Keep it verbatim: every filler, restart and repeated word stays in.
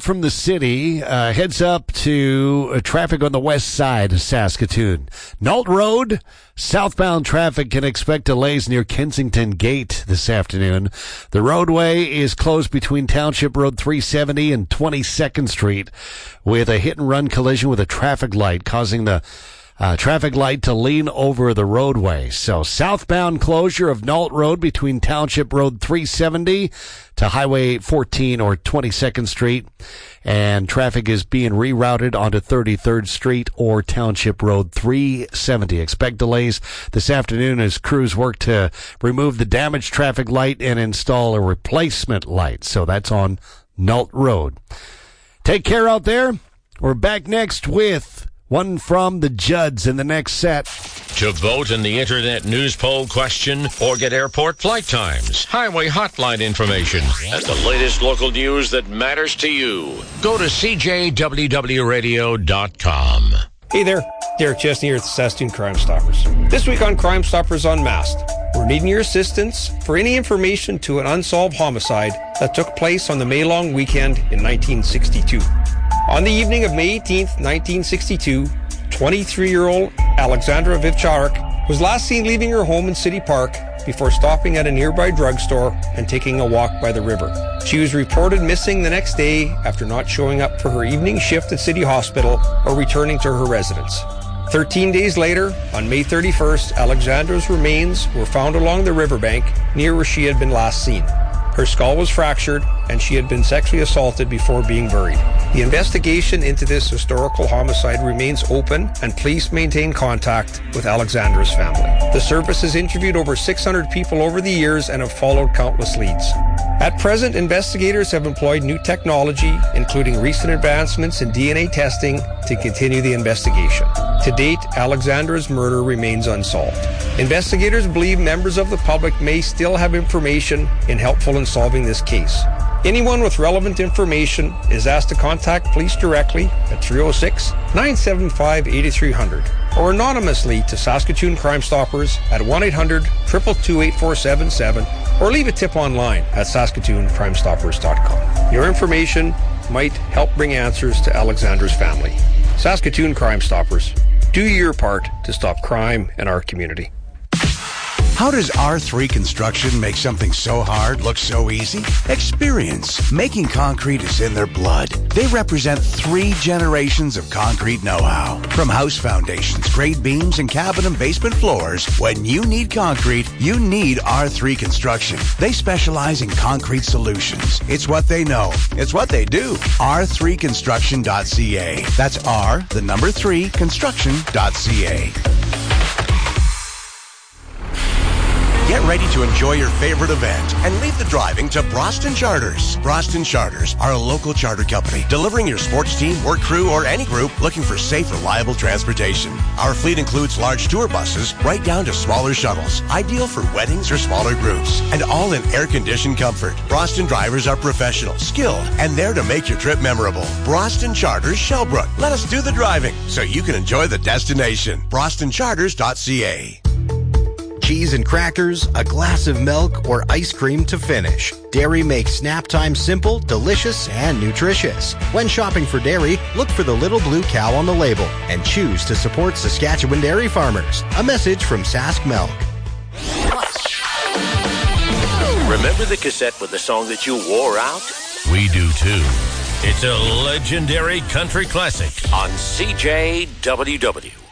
from the city, uh, heads up to uh, traffic on the west side of Saskatoon. Nault Road, southbound traffic can expect delays near Kensington Gate this afternoon. The roadway is closed between Township Road three seventy and twenty-second Street with a hit-and-run collision with a traffic light causing the Uh, traffic light to lean over the roadway. So southbound closure of Nault Road between Township Road three seventy to Highway fourteen or twenty-second Street. And traffic is being rerouted onto thirty-third Street or Township Road three seventy. Expect delays this afternoon as crews work to remove the damaged traffic light and install a replacement light. So that's on Nault Road. Take care out there. We're back next with one from the Judds in the next set. To vote in the Internet News Poll question or get airport flight times, highway hotline information, and the latest local news that matters to you, go to c j w w radio dot com. Hey there, Derek Chesney here at the Saskatoon Crime Stoppers. This week on Crime Stoppers Unmasked, we're needing your assistance for any information to an unsolved homicide that took place on the May-long weekend in nineteen sixty-two. On the evening of May eighteenth, nineteen sixty-two, twenty-three-year-old Alexandra Vivcharek was last seen leaving her home in City Park before stopping at a nearby drugstore and taking a walk by the river. She was reported missing the next day after not showing up for her evening shift at City Hospital or returning to her residence. Thirteen days later, on May thirty-first, Alexandra's remains were found along the riverbank near where she had been last seen. Her skull was fractured, and she had been sexually assaulted before being buried. The investigation into this historical homicide remains open, and police maintain contact with Alexandra's family. The service has interviewed over six hundred people over the years and have followed countless leads. At present, investigators have employed new technology, including recent advancements in D N A testing, to continue the investigation. To date, Alexandra's murder remains unsolved. Investigators believe members of the public may still have information in helpful in solving this case. Anyone with relevant information is asked to contact police directly at three oh six, nine seven five, eight three zero zero or anonymously to Saskatoon Crime Stoppers at one eight hundred, two two two, eight four seven seven or leave a tip online at saskatoon crime stoppers dot com. Your information might help bring answers to Alexandra's family. Saskatoon Crime Stoppers, do your part to stop crime in our community. How does R three Construction make something so hard look so easy? Experience. Making concrete is in their blood. They represent three generations of concrete know-how. From house foundations, grade beams, and cabin and basement floors, when you need concrete, you need R three Construction. They specialize in concrete solutions. It's what they know. It's what they do. R three construction dot c a. That's R, the number three, construction dot c a. Get ready to enjoy your favorite event and leave the driving to Broston Charters. Broston Charters are a local charter company delivering your sports team, work crew, or any group looking for safe, reliable transportation. Our fleet includes large tour buses right down to smaller shuttles, ideal for weddings or smaller groups, and all in air-conditioned comfort. Broston drivers are professional, skilled, and there to make your trip memorable. Broston Charters Shellbrook. Let us do the driving so you can enjoy the destination. Broston Charters dot c a. Cheese and crackers, a glass of milk, or ice cream to finish. Dairy makes snap time simple, delicious, and nutritious. When shopping for dairy, look for the little blue cow on the label and choose to support Saskatchewan dairy farmers. A message from Sask Milk. Remember the cassette with the song that you wore out? We do too. It's a legendary country classic on C J W W.